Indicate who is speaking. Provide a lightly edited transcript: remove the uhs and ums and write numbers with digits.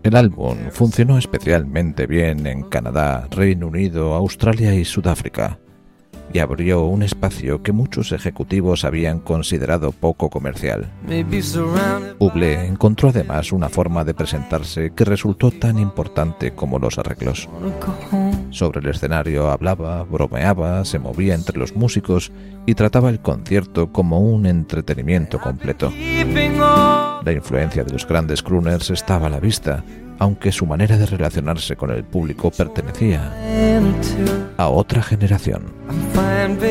Speaker 1: El álbum funcionó especialmente bien en Canadá, Reino Unido, Australia y Sudáfrica, y abrió un espacio que muchos ejecutivos habían considerado poco comercial. Bublé encontró además una forma de presentarse que resultó tan importante como los arreglos. Sobre el escenario hablaba, bromeaba, se movía entre los músicos y trataba el concierto como un entretenimiento completo. La influencia de los grandes crooners estaba a la vista, aunque su manera de relacionarse con el público pertenecía a otra generación.